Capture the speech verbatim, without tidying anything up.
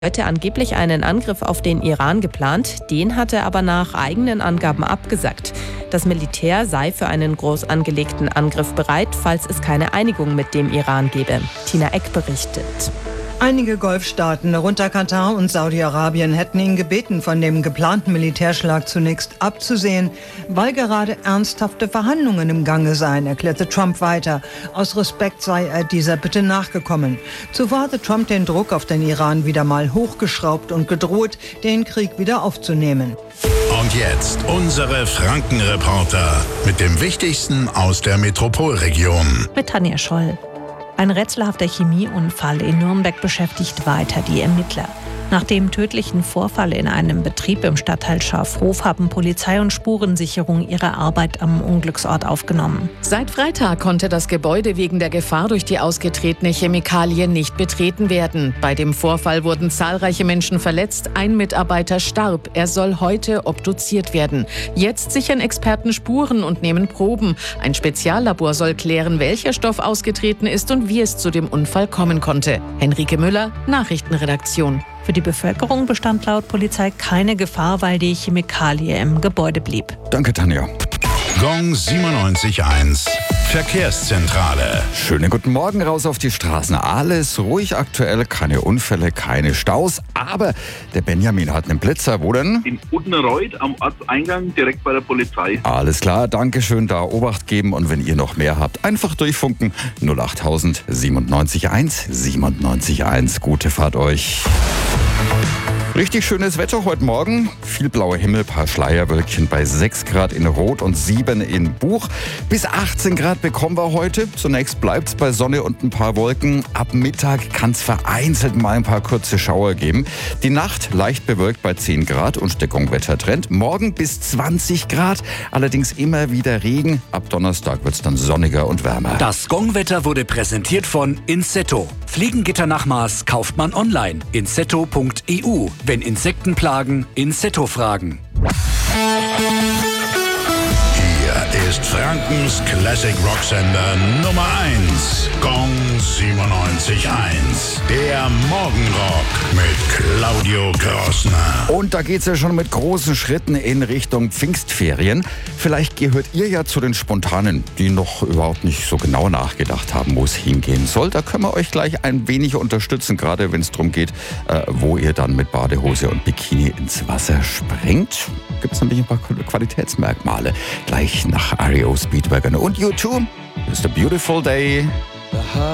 Heute angeblich einen Angriff auf den Iran geplant, den hat er aber nach eigenen Angaben abgesagt. Das Militär sei für einen groß angelegten Angriff bereit, falls es keine Einigung mit dem Iran gebe. Tina Eck berichtet. Einige Golfstaaten, darunter Katar und Saudi-Arabien, hätten ihn gebeten, von dem geplanten Militärschlag zunächst abzusehen, weil gerade ernsthafte Verhandlungen im Gange seien, erklärte Trump weiter. Aus Respekt sei er dieser Bitte nachgekommen. Zuvor hatte Trump den Druck auf den Iran wieder mal hochgeschraubt und gedroht, den Krieg wieder aufzunehmen. Und jetzt unsere Franken-Reporter mit dem Wichtigsten aus der Metropolregion. Mit Tanja Scholl. Ein rätselhafter Chemieunfall in Nürnberg beschäftigt weiter die Ermittler. Nach dem tödlichen Vorfall in einem Betrieb im Stadtteil Schafhof haben Polizei und Spurensicherung ihre Arbeit am Unglücksort aufgenommen. Seit Freitag konnte das Gebäude wegen der Gefahr durch die ausgetretene Chemikalie nicht betreten werden. Bei dem Vorfall wurden zahlreiche Menschen verletzt, ein Mitarbeiter starb. Er soll heute obduziert werden. Jetzt sichern Experten Spuren und nehmen Proben. Ein Speziallabor soll klären, welcher Stoff ausgetreten ist und wie es zu dem Unfall kommen konnte. Henrike Müller, Nachrichtenredaktion. Für die Bevölkerung bestand laut Polizei keine Gefahr, weil die Chemikalie im Gebäude blieb. Danke, Tanja. Gong siebenundneunzig Komma eins. Verkehrszentrale. Schönen guten Morgen raus auf die Straßen. Alles ruhig aktuell, keine Unfälle, keine Staus. Aber der Benjamin hat einen Blitzer. Wo denn? In Uttenreuth am Ortseingang, direkt bei der Polizei. Alles klar, danke schön. Da Obacht geben. Und wenn ihr noch mehr habt, einfach durchfunken. null achttausend siebenundneunzig Komma eins siebenundneunzig Komma eins. Gute Fahrt euch. Richtig schönes Wetter heute Morgen. Viel blauer Himmel, paar Schleierwölkchen bei sechs Grad in Rot und sieben in Buch. Bis achtzehn Grad bekommen wir heute. Zunächst bleibt es bei Sonne und ein paar Wolken. Ab Mittag kann es vereinzelt mal ein paar kurze Schauer geben. Die Nacht leicht bewölkt bei zehn Grad und Steckung Wettertrend. Morgen bis zwanzig Grad, allerdings immer wieder Regen. Ab Donnerstag wird es dann sonniger und wärmer. Das Gong-Wetter wurde präsentiert von Insetto. Fliegengitter nach Maß kauft man online. insetto punkt e u. Wenn Insekten plagen, Insetto fragen. Hier ist Frankens Classic Rocksender Nummer eins. Gong siebenundneunzig Komma eins. Der Morgenrock mit Claudio Grossner. Und da geht's ja schon mit großen Schritten in Richtung Pfingstferien. Vielleicht gehört ihr ja zu den Spontanen, die noch überhaupt nicht so genau nachgedacht haben, wo es hingehen soll. Da können wir euch gleich ein wenig unterstützen, gerade wenn es darum geht, äh, wo ihr dann mit Badehose und Bikini ins Wasser springt. Gibt es nämlich ein paar Qualitätsmerkmale. Gleich nach R E O Speedwagon und U zwei. It's a beautiful day.